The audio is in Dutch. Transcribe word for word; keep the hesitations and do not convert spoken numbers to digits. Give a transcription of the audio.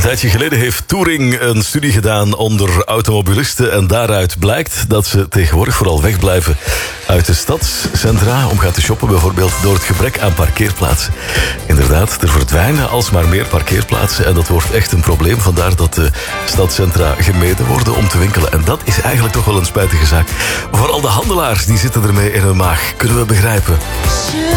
tijdje geleden heeft Touring een studie gedaan onder automobilisten. En daaruit blijkt dat ze tegenwoordig vooral wegblijven uit de stadscentra om gaan te shoppen, bijvoorbeeld door het gebrek aan parkeerplaatsen. Inderdaad, er verdwijnen alsmaar meer parkeerplaatsen en dat wordt echt een probleem. Vandaar dat de stadscentra gemeden worden om te winkelen. En dat is eigenlijk toch wel een spijtige zaak. Vooral de handelaars die zitten ermee in hun maag, kunnen we begrijpen.